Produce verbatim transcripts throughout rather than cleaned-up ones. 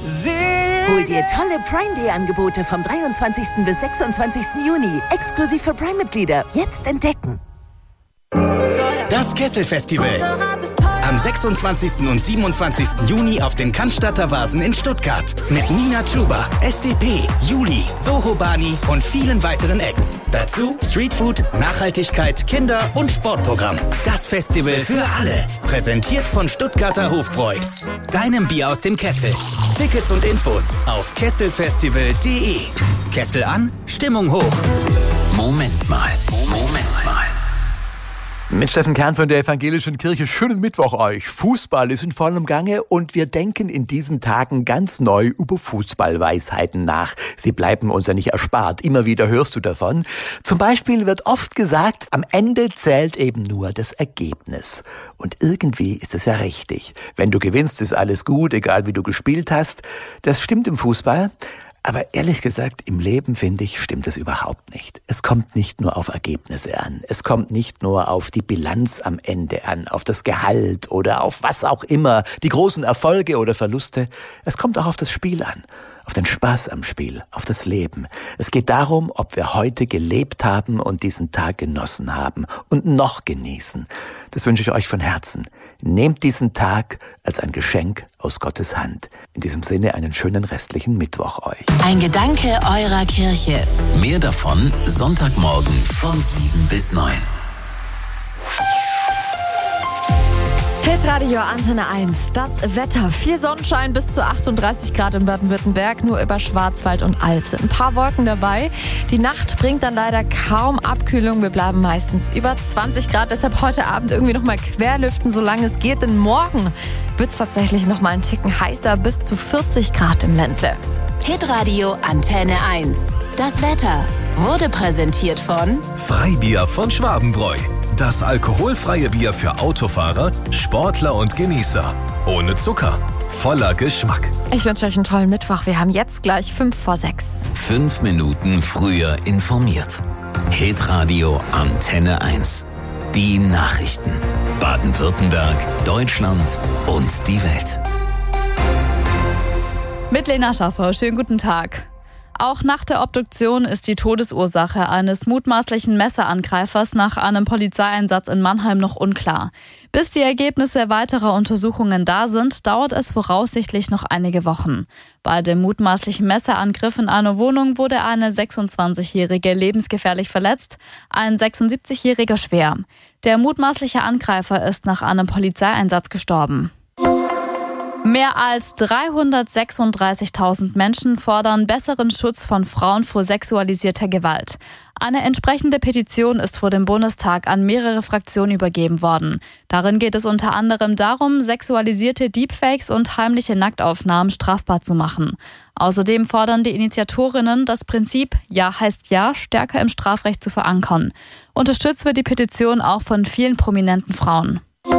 Hol dir tolle Prime Day Angebote vom dreiundzwanzigsten bis sechsundzwanzigsten Juni. Exklusiv für Prime-Mitglieder. Jetzt entdecken. Das Kessel-Festival. Am sechsundzwanzigsten und siebenundzwanzigsten Juni auf den Cannstatter Vasen in Stuttgart. Mit Nina Chuba, S D P, Juli, Soho Bani und vielen weiteren Acts. Dazu Streetfood, Nachhaltigkeit, Kinder- und Sportprogramm. Das Festival für alle. Präsentiert von Stuttgarter Hofbräu. Deinem Bier aus dem Kessel. Tickets und Infos auf kesselfestival punkt de. Kessel an, Stimmung hoch. Moment mal, Moment mal. Mit Steffen Kern von der Evangelischen Kirche. Schönen Mittwoch euch. Fußball ist in vollem Gange und wir denken in diesen Tagen ganz neu über Fußballweisheiten nach. Sie bleiben uns ja nicht erspart. Immer wieder hörst du davon. Zum Beispiel wird oft gesagt, am Ende zählt eben nur das Ergebnis. Und irgendwie ist es ja richtig. Wenn du gewinnst, ist alles gut, egal wie du gespielt hast. Das stimmt im Fußball. Aber ehrlich gesagt, im Leben, finde ich, stimmt es überhaupt nicht. Es kommt nicht nur auf Ergebnisse an. Es kommt nicht nur auf die Bilanz am Ende an, auf das Gehalt oder auf was auch immer, die großen Erfolge oder Verluste. Es kommt auch auf das Spiel an, auf den Spaß am Spiel, auf das Leben. Es geht darum, ob wir heute gelebt haben und diesen Tag genossen haben und noch genießen. Das wünsche ich euch von Herzen. Nehmt diesen Tag als ein Geschenk aus Gottes Hand. In diesem Sinne einen schönen restlichen Mittwoch euch. Ein Gedanke eurer Kirche. Mehr davon Sonntagmorgen von sieben bis neun. Hitradio Antenne eins. Das Wetter. Viel Sonnenschein bis zu achtunddreißig Grad in Baden-Württemberg, nur über Schwarzwald und Alb sind ein paar Wolken dabei. Die Nacht bringt dann leider kaum Abkühlung. Wir bleiben meistens über zwanzig Grad. Deshalb heute Abend irgendwie noch mal querlüften, solange es geht. Denn morgen wird es tatsächlich noch mal einen Ticken heißer, bis zu vierzig Grad im Ländle. Hitradio Antenne eins. Das Wetter wurde präsentiert von Freibier von Schwabenbräu. Das alkoholfreie Bier für Autofahrer, Sportler und Genießer. Ohne Zucker. Voller Geschmack. Ich wünsche euch einen tollen Mittwoch. Wir haben jetzt gleich fünf vor sechs. Fünf Minuten früher informiert. Hitradio Antenne eins. Die Nachrichten. Baden-Württemberg, Deutschland und die Welt. Mit Lena Schaffer. Schönen guten Tag. Auch nach der Obduktion ist die Todesursache eines mutmaßlichen Messerangreifers nach einem Polizeieinsatz in Mannheim noch unklar. Bis die Ergebnisse weiterer Untersuchungen da sind, dauert es voraussichtlich noch einige Wochen. Bei dem mutmaßlichen Messerangriff in einer Wohnung wurde eine sechsundzwanzigjährige lebensgefährlich verletzt, ein sechsundsiebzigjähriger schwer. Der mutmaßliche Angreifer ist nach einem Polizeieinsatz gestorben. Mehr als dreihundertsechsunddreißigtausend Menschen fordern besseren Schutz von Frauen vor sexualisierter Gewalt. Eine entsprechende Petition ist vor dem Bundestag an mehrere Fraktionen übergeben worden. Darin geht es unter anderem darum, sexualisierte Deepfakes und heimliche Nacktaufnahmen strafbar zu machen. Außerdem fordern die Initiatorinnen, das Prinzip Ja heißt Ja stärker im Strafrecht zu verankern. Unterstützt wird die Petition auch von vielen prominenten Frauen.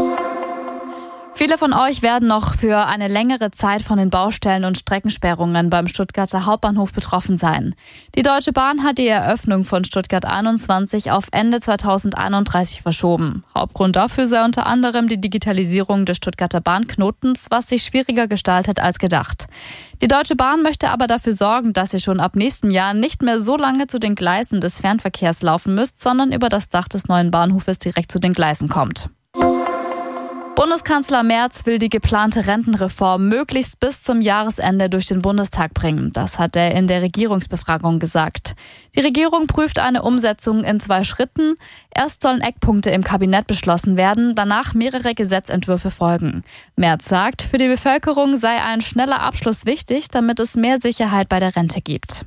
Viele von euch werden noch für eine längere Zeit von den Baustellen und Streckensperrungen beim Stuttgarter Hauptbahnhof betroffen sein. Die Deutsche Bahn hat die Eröffnung von Stuttgart einundzwanzig auf Ende zweitausendeinunddreißig verschoben. Hauptgrund dafür sei unter anderem die Digitalisierung des Stuttgarter Bahnknotens, was sich schwieriger gestaltet als gedacht. Die Deutsche Bahn möchte aber dafür sorgen, dass ihr schon ab nächstem Jahr nicht mehr so lange zu den Gleisen des Fernverkehrs laufen müsst, sondern über das Dach des neuen Bahnhofes direkt zu den Gleisen kommt. Bundeskanzler Merz will die geplante Rentenreform möglichst bis zum Jahresende durch den Bundestag bringen. Das hat er in der Regierungsbefragung gesagt. Die Regierung prüft eine Umsetzung in zwei Schritten. Erst sollen Eckpunkte im Kabinett beschlossen werden, danach mehrere Gesetzentwürfe folgen. Merz sagt, für die Bevölkerung sei ein schneller Abschluss wichtig, damit es mehr Sicherheit bei der Rente gibt.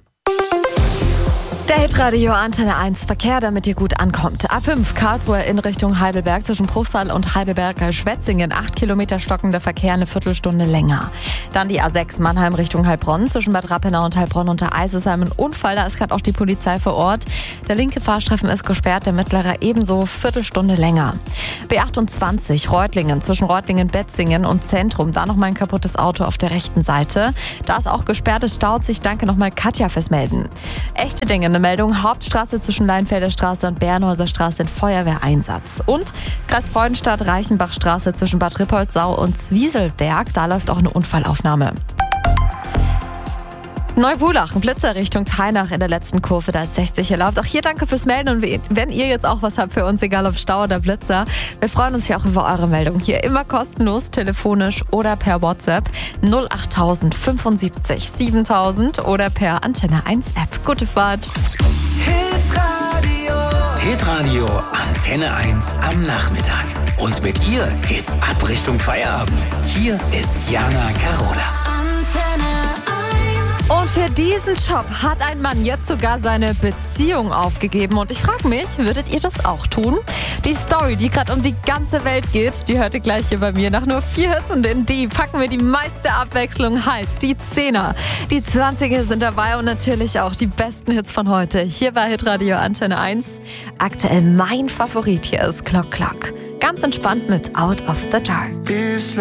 Der Hitradio Antenne eins Verkehr, damit ihr gut ankommt. A fünf Karlsruhe in Richtung Heidelberg zwischen Bruchsal und Heidelberg-Schwetzingen. acht Kilometer stockender Verkehr, eine Viertelstunde länger. Dann die A sechs Mannheim Richtung Heilbronn zwischen Bad Rappenau und Heilbronn unter Eisesheim. Ein Unfall, da ist gerade auch die Polizei vor Ort. Der linke Fahrstreifen ist gesperrt, der mittlere ebenso, Viertelstunde länger. B achtundzwanzig Reutlingen zwischen Reutlingen-Betzingen und Zentrum. Da nochmal ein kaputtes Auto auf der rechten Seite. Da ist auch gesperrt, es staut sich. Danke nochmal Katja fürs Melden. Echte Dinge. Eine Meldung, Hauptstraße zwischen Leinfelder Straße und Bernhäuser Straße in Feuerwehreinsatz. Und Kreis Freudenstadt, Reichenbachstraße zwischen Bad Ripoldsau und Zwieselberg, da läuft auch eine Unfallaufnahme. Neubulach, Blitzer Richtung Tainach in der letzten Kurve, da ist sechzig erlaubt. Auch hier danke fürs Melden und wenn ihr jetzt auch was habt für uns, egal ob Stau oder Blitzer, wir freuen uns ja auch über eure Meldung. Hier immer kostenlos, telefonisch oder per WhatsApp null achttausend fünfundsiebzig siebentausend oder per Antenne eins App. Gute Fahrt. Hitradio. Hitradio Antenne eins am Nachmittag. Und mit ihr geht's ab Richtung Feierabend. Hier ist Jana Carola. Und für diesen Job hat ein Mann jetzt sogar seine Beziehung aufgegeben. Und ich frage mich, würdet ihr das auch tun? Die Story, die gerade um die ganze Welt geht, die hört ihr gleich hier bei mir. Nach nur vier Hits und in die packen wir die meiste Abwechslung, heißt die Zehner. Die Zwanziger sind dabei und natürlich auch die besten Hits von heute. Hier bei Hitradio Antenne eins. Aktuell mein Favorit hier ist Clock Clock. Ganz entspannt mit Out of the Dark.